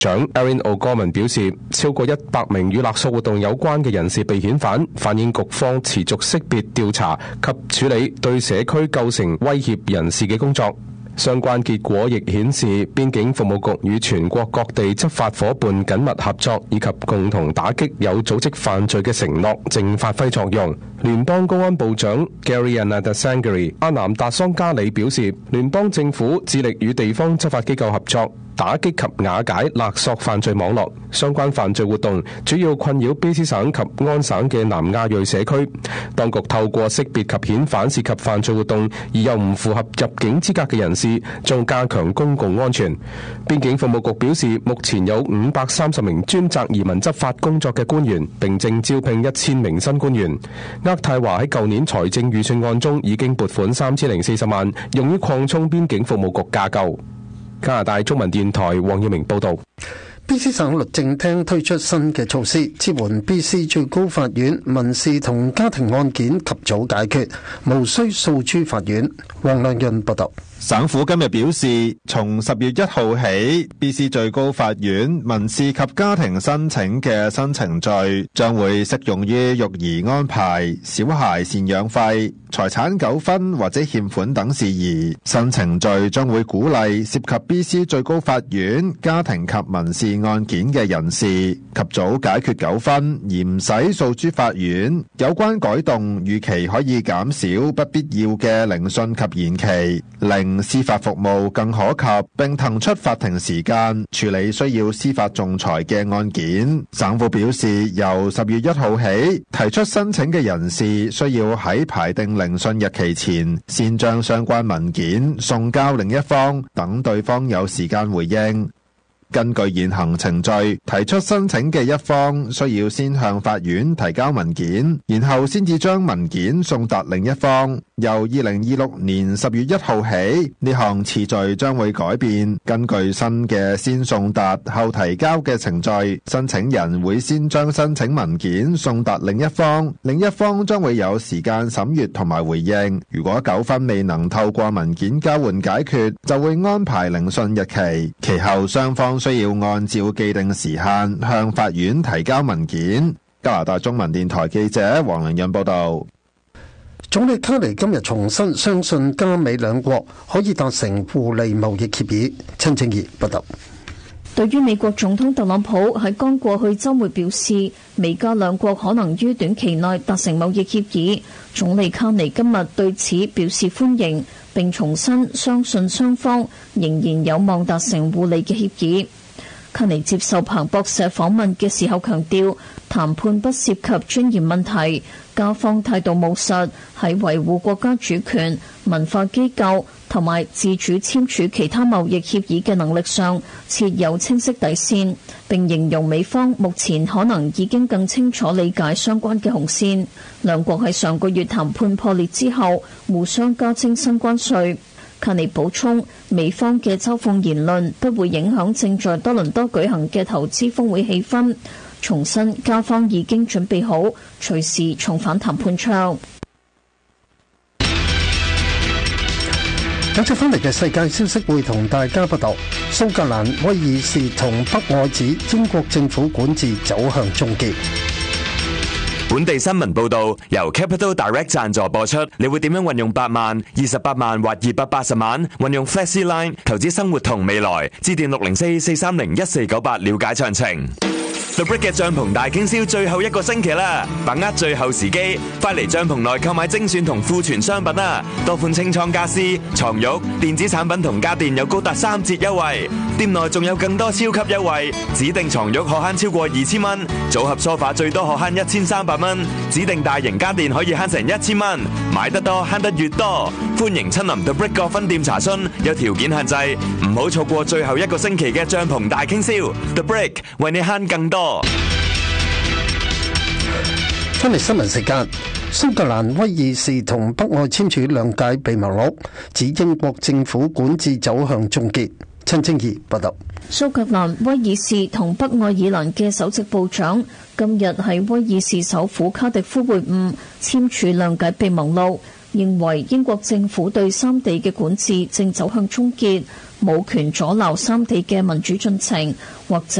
長 Erin O'Gorman 表示，超過100名與勒索活動有關嘅人士被遣返，反映局方持續識別、調查及處理對社區構成威脅人士嘅工作。相關結果亦顯示，邊境服務局與全國各地執法夥伴緊密合作，以及共同打擊有組織犯罪嘅承諾正發揮作用。聯邦公安部長 Gary Anadasangari 阿南達桑加里表示，聯邦政府致力與地方執法機構合作，打擊及瓦解勒索犯罪網絡。相關犯罪活動主要困擾卑斯省及安省嘅南亞裔社區。當局透過識別及遣返涉及犯罪活動而又唔符合入境資格嘅人士，仲加強公共安全。邊境服務局表示，目前有530名專責移民執法工作嘅官員，並正招聘1000名新官員。渥太華喺舊年財政預算案中已經撥款3040萬，用於擴充邊境服務局架構。加拿大中文電台黃耀明報道。 BC 省律政廳推出新嘅措施，支援 BC 最高法院民事同家庭案件及早解決，無需訴諸法院。黃亮潤報道。 省府今日表示，從10月1號起 ，BC 最高法院民事及家庭申請嘅新程序將會適用於育兒安排、小孩贍養費、財產糾紛或者欠款等事宜。新程序將會鼓勵涉及 BC 最高法院家庭及民事案件嘅人士及早解決糾紛，而唔使訴諸法院。有關改動預期可以減少不必要嘅聆訊及延期，令司法服務更可及，並騰出法庭時間處理需要司法仲裁嘅案件。省府表示，由10月1號起，提出申請嘅人士需要喺排定聆訊日期前，先將相關文件送交另一方，等對方有時間回應。根據現行程序，提出申請嘅一方需要先向法院提交文件，然後先至將文件送達另一方。由2026年10月1號起，呢項次序將會改變。根據新嘅先送達後提交嘅程序，申請人會先將申請文件送達另一方，另一方將會有時間審閱同埋回應。如果糾紛未能透過文件交換解決，就會安排聆訊日期，其後雙方需要按照既定時限向法院提交文件。加拿大中文電台記者黃良潤報道。 總理卡尼今日重申，相信加美兩國可以達成互利貿易協議。陳正儀報道。 對於美國總統特朗普喺剛過去週末表示，美加兩國可能於短期內達成貿易協議，總理卡尼今日對此表示歡迎，並重申相信雙方仍然有望達成互利嘅協議。卡尼接受彭博社訪問嘅時候強調，談判不涉及尊嚴問題，加方態度務實，喺維護國家主權、文化機構同埋自主簽署其他貿易協議嘅能力上設有清晰底線，並形容美方目前可能已經更清楚理解相關嘅紅線。兩國喺上個月談判破裂之後，互相加徵新關稅。卡尼補充，美方嘅嘲諷言論不會影響正在多倫多舉行嘅投資峰會氣氛，重申加方已經準備好隨時重返談判桌。 有隻翻嚟嘅世界消息會同大家報道，蘇格蘭、威爾士同北愛指英國政府管治走向終結。 本地新聞報導，由 Capital Direct 贊助播出。你會點樣運用8萬、28萬或280萬？運用 FlexiLine 投資生活同未來。致電604-430-1498了解詳情。The Brick 嘅帳篷大傾銷最後一個星期啦，把握最後時機，快嚟帳篷內購買精選同庫存商品啦！多款清倉家私、床褥、電子產品同家電有高達3折優惠，店內仲有更多超級優惠，指定床褥可慳超過2000蚊，組合梳化最多可慳1300蚊，指定大型家電可以慳成1000蚊，買得多慳得越多，歡迎親臨 The Brick 各分店查詢，有條件限制，唔好錯過最後一個星期嘅帳篷大傾銷。The Brick 為你慳更多。 翻嚟新聞時間，蘇格蘭、威爾士同北愛簽署諒解備忘錄，指英國政府管治走向終結。陳清儀報道。 蘇格蘭、威爾士同北愛爾蘭嘅首席部長今日喺威爾士首府卡迪夫會晤，簽署諒解備忘錄。 認為英國政府對三地嘅管治正走向終結，冇權阻撓三地嘅民主進程，或者